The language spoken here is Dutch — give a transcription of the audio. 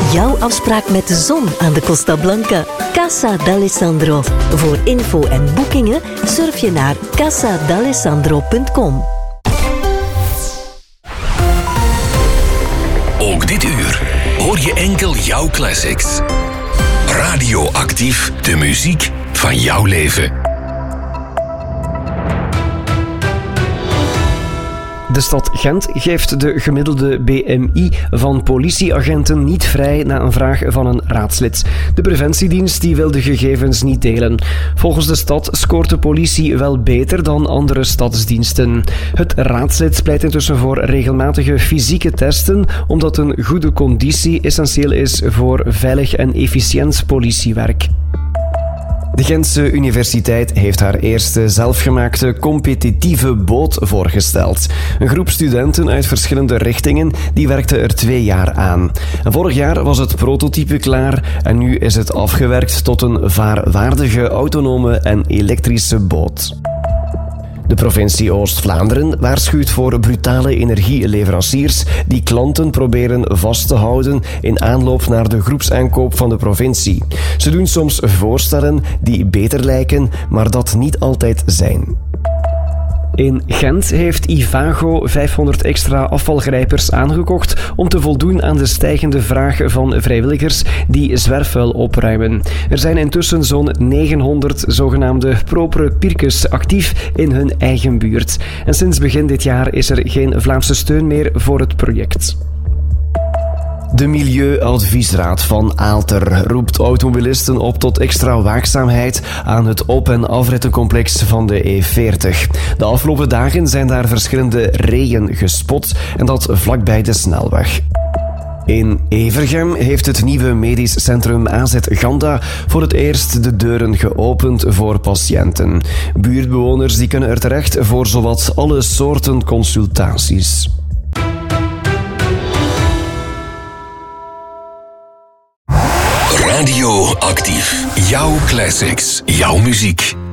Jouw afspraak met de zon aan de Costa Blanca. Casa d'Alessandro. Voor info en boekingen surf je naar casadalessandro.com. Ook dit uur hoor je enkel jouw classics. Radioactief, de muziek van jouw leven. De stad Gent geeft de gemiddelde BMI van politieagenten niet vrij na een vraag van een raadslid. De preventiedienst die wil de gegevens niet delen. Volgens de stad scoort de politie wel beter dan andere stadsdiensten. Het raadslid pleit intussen voor regelmatige fysieke testen, omdat een goede conditie essentieel is voor veilig en efficiënt politiewerk. De Gentse Universiteit heeft haar eerste zelfgemaakte competitieve boot voorgesteld. Een groep studenten uit verschillende richtingen die werkte er 2 jaar aan. En vorig jaar was het prototype klaar en nu is het afgewerkt tot een vaarwaardige, autonome en elektrische boot. De provincie Oost-Vlaanderen waarschuwt voor brutale energieleveranciers die klanten proberen vast te houden in aanloop naar de groepsaankoop van de provincie. Ze doen soms voorstellen die beter lijken, maar dat niet altijd zijn. In Gent heeft Ivago 500 extra afvalgrijpers aangekocht om te voldoen aan de stijgende vraag van vrijwilligers die zwerfvuil opruimen. Er zijn intussen zo'n 900 zogenaamde propere pirkes actief in hun eigen buurt. En sinds begin dit jaar is er geen Vlaamse steun meer voor het project. De Milieuadviesraad van Aalter roept automobilisten op tot extra waakzaamheid aan het op- en afrittencomplex van de E40. De afgelopen dagen zijn daar verschillende reeën gespot en dat vlakbij de snelweg. In Evergem heeft het nieuwe medisch centrum AZ Ganda voor het eerst de deuren geopend voor patiënten. Buurtbewoners die kunnen er terecht voor zowat alle soorten consultaties. Radioactief. Jouw classics. Jouw muziek.